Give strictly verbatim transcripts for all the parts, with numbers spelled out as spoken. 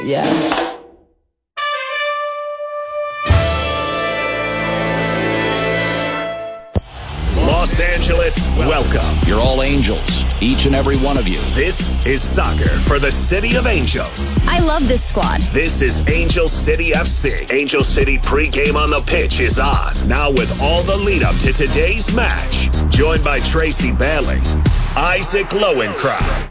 Yeah. Los Angeles, welcome. You're all angels, each and every one of you. This is soccer for the City of Angels. I love this squad. This is Angel City F C. Angel City pregame on the pitch is on. Now with all the lead up to today's match. Joined by Tracy Bailey, Isaac Lowenkron.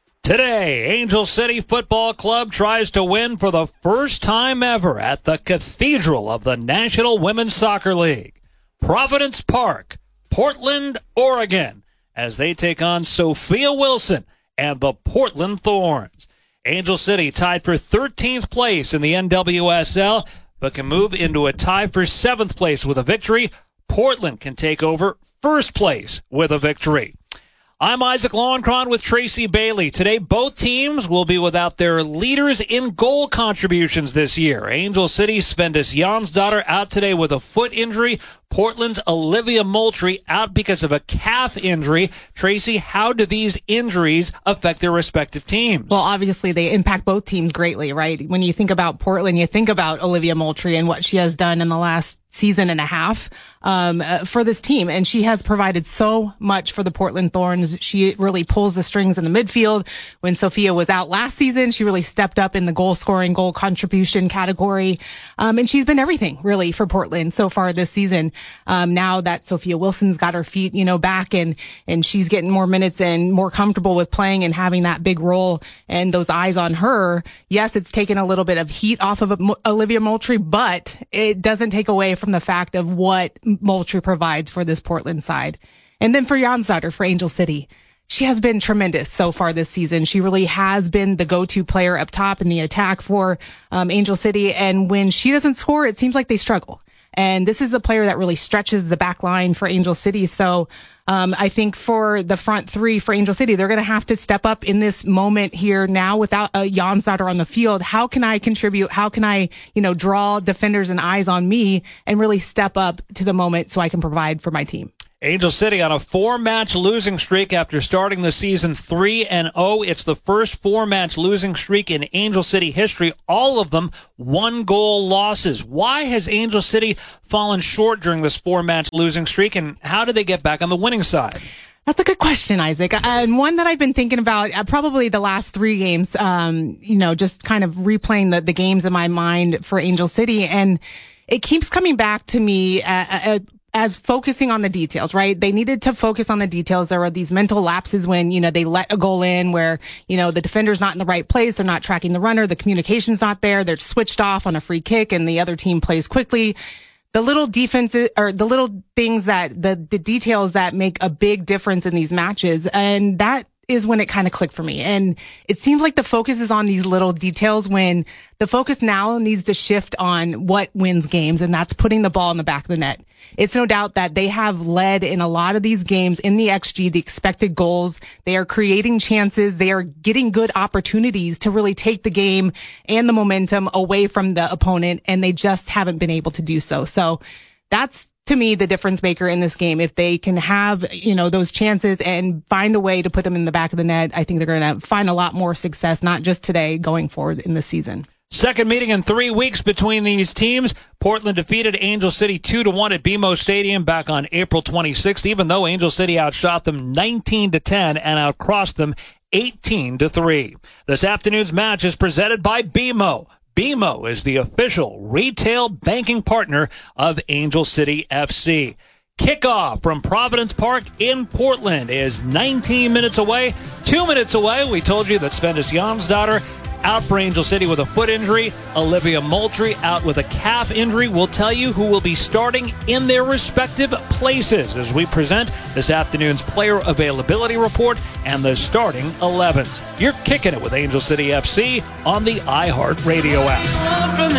Today, Angel City Football Club tries to win for the first time ever at the Cathedral of the National Women's Soccer League. Providence Park, Portland, Oregon, as they take on Sophia Wilson and the Portland Thorns. Angel City tied for thirteenth place in the N W S L, but can move into a tie for seventh place with a victory. Portland can take over first place with a victory. I'm Isaac Lowenkron with Tracy Bailey. Today, both teams will be without their leaders in goal contributions this year. Angel City's Svendis Jonsdottir out today with a foot injury. Portland's Olivia Moultrie out because of a calf injury. Tracy, how do these injuries affect their respective teams? Well, obviously, they impact both teams greatly, right? When you think about Portland, you think about Olivia Moultrie and what she has done in the last season and a half um, uh, for this team. And she has provided so much for the Portland Thorns. She really pulls the strings in the midfield. When Sophia was out last season, she really stepped up in the goal scoring, goal contribution category. Um, and she's been everything, really, for Portland so far this season. Um, now that Sophia Wilson's got her feet, you know, back and, and she's getting more minutes and more comfortable with playing and having that big role and those eyes on her. Yes, it's taken a little bit of heat off of Olivia Moultrie, but it doesn't take away from the fact of what Moultrie provides for this Portland side. And then for Jonsdottir, for Angel City, she has been tremendous so far this season. She really has been the go-to player up top in the attack for um, Angel City. And when she doesn't score, it seems like they struggle. And this is the player that really stretches the back line for Angel City. So um, I think for the front three for Angel City, they're going to have to step up in this moment here now without a Jonsdottir on the field. How can I contribute? How can I, you know, draw defenders and eyes on me and really step up to the moment so I can provide for my team? Angel City on a four-match losing streak after starting the season three and oh. It's the first four-match losing streak in Angel City history. All of them one-goal losses. Why has Angel City fallen short during this four-match losing streak, and how did they get back on the winning side? That's a good question, Isaac. And one that I've been thinking about uh, probably the last three games, um, you know, just kind of replaying the, the games in my mind for Angel City. And it keeps coming back to me uh, uh, as focusing on the details, right? They needed to focus on the details. There were these mental lapses when, you know, they let a goal in where, you know, the defender's not in the right place. They're not tracking the runner. The communication's not there. They're switched off on a free kick and the other team plays quickly. The little defenses or the little things that the, the details that make a big difference in these matches. And that is when it kind of clicked for me. And it seems like the focus is on these little details when the focus now needs to shift on what wins games. And that's putting the ball in the back of the net. It's no doubt that they have led in a lot of these games in the X G, the expected goals. They are creating chances. They are getting good opportunities to really take the game and the momentum away from the opponent. And they just haven't been able to do so. So that's, to me, the difference maker in this game. If they can have, you know, those chances and find a way to put them in the back of the net, I think they're going to find a lot more success, not just today, going forward in the season. Second meeting in three weeks between these teams. Portland defeated Angel City two to one at B M O Stadium back on April twenty-sixth, even though Angel City outshot them nineteen to ten and outcrossed them eighteen to three. This afternoon's match is presented by B M O. B M O is the official retail banking partner of Angel City F C. Kickoff from Providence Park in Portland is nineteen minutes away. Two minutes away, we told you that Svendis Jonsdottir out for Angel City with a foot injury. Olivia Moultrie out with a calf injury. We'll tell you who will be starting in their respective places as we present this afternoon's player availability report and the starting elevens. You're kicking it with Angel City F C on the iHeartRadio app. From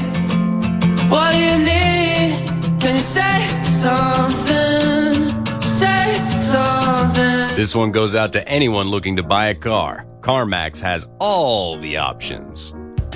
me, what do you need? Can you say something? Say something. This one goes out to anyone looking to buy a car. CarMax has all the options.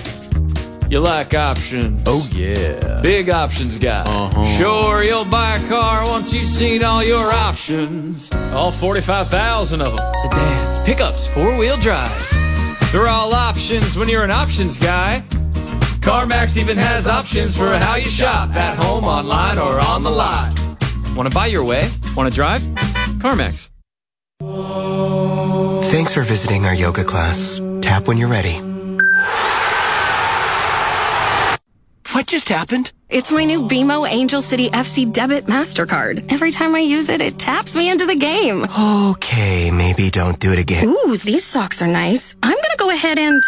You like options? Oh, yeah. Big options guy. Uh-huh. Sure, you'll buy a car once you've seen all your options. All forty-five thousand of them. Sedans, pickups, four-wheel drives. They're all options when you're an options guy. CarMax even has options for how you shop, at home, online, or on the lot. Want to buy your way? Want to drive? CarMax. Thanks for visiting our yoga class. Tap when you're ready. What just happened? It's my new B M O Angel City F C Debit MasterCard. Every time I use it, it taps me into the game. Okay, maybe don't do it again. Ooh, these socks are nice. I'm gonna go ahead and...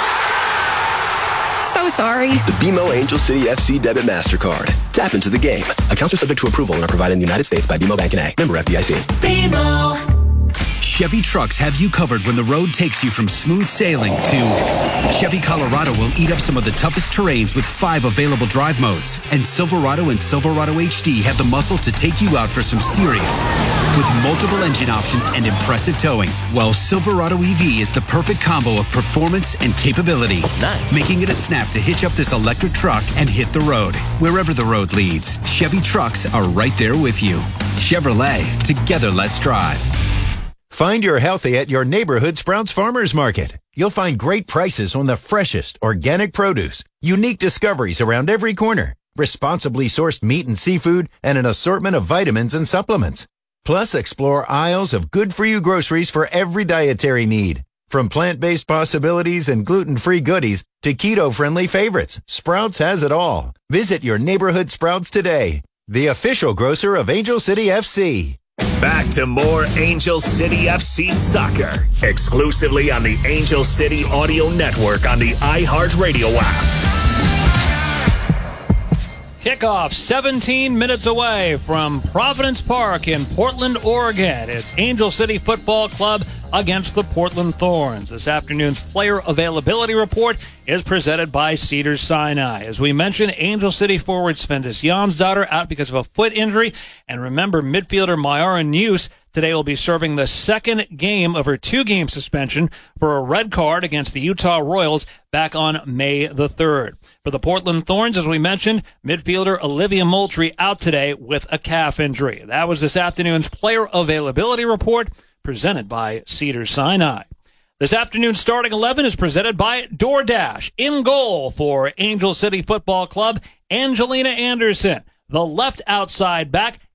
So sorry. The B M O Angel City F C Debit MasterCard. Tap into the game. Accounts are subject to approval and are provided in the United States by B M O Bank and A. Member F D I C. B M O. Chevy trucks have you covered when the road takes you from smooth sailing to Chevy Colorado will eat up some of the toughest terrains with five available drive modes. And Silverado and Silverado H D have the muscle to take you out for some serious. With multiple engine options and impressive towing, well, Silverado E V is the perfect combo of performance and capability. Nice. Making it a snap to hitch up this electric truck and hit the road. Wherever the road leads, Chevy trucks are right there with you. Chevrolet, together let's drive. Find your healthy at your neighborhood Sprouts Farmers Market. You'll find great prices on the freshest organic produce, unique discoveries around every corner, responsibly sourced meat and seafood, and an assortment of vitamins and supplements. Plus, explore aisles of good-for-you groceries for every dietary need. From plant-based possibilities and gluten-free goodies to keto-friendly favorites, Sprouts has it all. Visit your neighborhood Sprouts today, the official grocer of Angel City F C. Back to more Angel City F C soccer, exclusively on the Angel City Audio Network on the iHeartRadio app. Kickoff seventeen minutes away from Providence Park in Portland, Oregon. It's Angel City Football Club against the Portland Thorns. This afternoon's player availability report is presented by Cedars-Sinai. As we mentioned, Angel City forward Sventis Jonsdottir out because of a foot injury. And remember, midfielder Myara News today will be serving the second game of her two-game suspension for a red card against the Utah Royals back on May the third. For the Portland Thorns, as we mentioned, midfielder Olivia Moultrie out today with a calf injury. That was this afternoon's player availability report presented by Cedars-Sinai. This afternoon's starting eleven is presented by DoorDash. In goal for Angel City Football Club, Angelina Anderson, the left outside back,